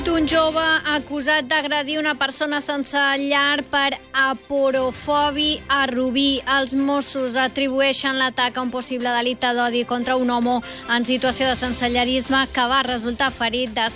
Detingut un jove acusat d'agredir una persona sense llar per aporofòbia a Rubí. Els Mossos atribueixen l'atac a un possible delicte d'odi contra un home en situació de sensellarisme que va resultar ferit